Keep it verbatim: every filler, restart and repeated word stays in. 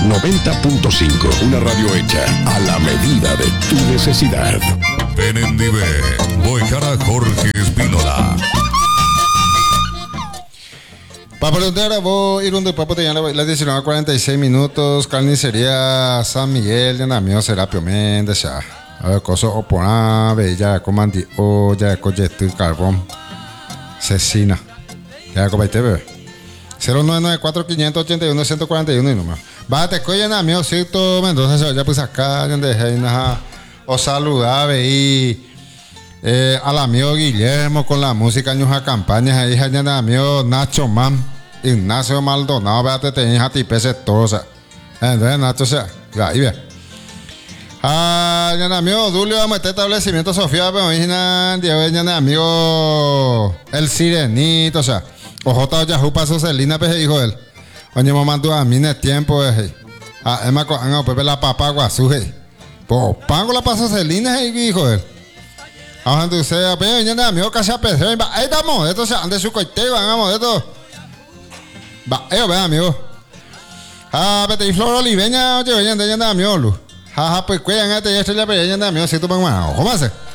noventa punto cinco. Una radio hecha a la medida de tu necesidad. Penendive, Boijara Jorge Espínola. Para preguntar a vos, ir donde Papo tenía las diecinueve cuarenta y seis minutos, carnicería San Miguel, de Namio, Serapio Méndez, ya. A ver, coso opona, bella, comandi, o ya, coyeto y carbón. Cecina. Ya, cobaite, bebé. cero nueve nueve cuatro cinco ocho uno uno uno cuatro uno y nomás. Bájate, coye, Namio, Cito Mendoza, ya pues acá, donde Heina, o saludable y. Eh, al amigo Guillermo con la música ñuja campañas ahí al amigo Nacho Man Ignacio Maldonado véate te hija tipese tosa entonces Nacho sea ahí ve ah ya amigo Dulio vamos a este establecimiento Sofía pero hija Diego ya amigo el Sirenito o sea ojota Yahoo paso Celina pues hijo él oye mamá tú a mí no es tiempo eh ah es más no pepe la papá guasuje pues pango la paso Celina hijo él. Ahora entonces, apenas ya amigo casi a pesar, ahí estamos, esto se ande su coiteo, vamos, esto. Va, ellos vean, amigo. Ah, vete y flor oliveña, oye, vean, ya amigo, lu. Jaja, pues cuidan, este ya estoy ya, pero ya amigo, si tú van, ¿cómo hace?